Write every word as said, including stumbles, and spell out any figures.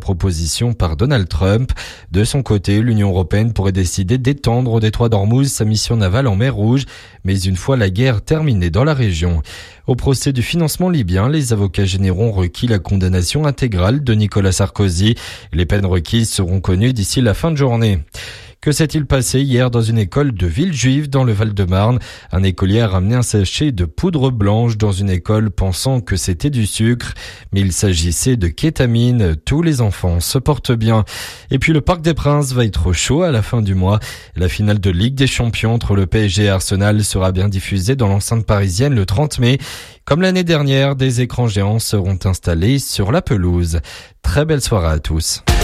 proposition par Donald Trump. De son côté, l'Union européenne pourrait décider d'étendre au détroit d'Ormuz sa mission navale en mer Rouge, mais une fois la guerre terminée dans la région. Au procès du financement libyen, les avocats généraux ont requis la condamnation intégrale de Nicolas Sarkozy. Les peines requises seront connues d'ici la fin de journée. Que s'est-il passé hier dans une école de Villejuif dans le Val-de-Marne? Un écolier a ramené un sachet de poudre blanche dans une école pensant que c'était du sucre, mais il s'agissait de kétamine. Tous les enfants se portent bien. Et puis le Parc des Princes va être chaud à la fin du mois. La finale de Ligue des Champions entre le P S G et Arsenal sera bien diffusée dans l'enceinte parisienne le trente mai. Comme l'année dernière, des écrans géants seront installés sur la pelouse. Très belle soirée à tous.